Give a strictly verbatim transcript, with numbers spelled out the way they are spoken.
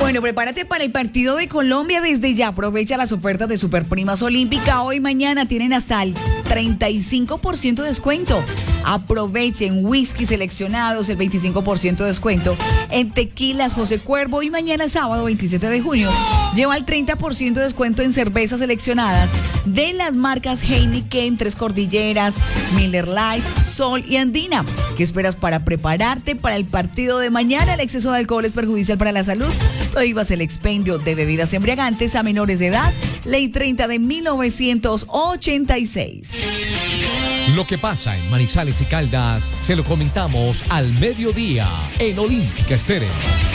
Bueno, prepárate para el partido de Colombia desde ya. Aprovecha las ofertas de Superprimas Olímpica. Hoy y mañana tienen hasta el treinta y cinco por ciento de descuento. Aprovechen whisky seleccionados, el veinticinco por ciento de descuento en tequilas José Cuervo. Y mañana sábado veintisiete de junio lleva el treinta por ciento de descuento en cervezas seleccionadas de las marcas Heineken, Tres Cordilleras, Miller Lite, Sol y Andina. ¿Qué esperas para prepararte para el partido de mañana? El exceso de alcohol es perjudicial para la salud. Prohíbas el expendio de bebidas embriagantes a menores de edad. Ley treinta de mil novecientos ochenta y seis. Lo que pasa en Manizales y Caldas se lo comentamos al mediodía en Olímpica Estéreo.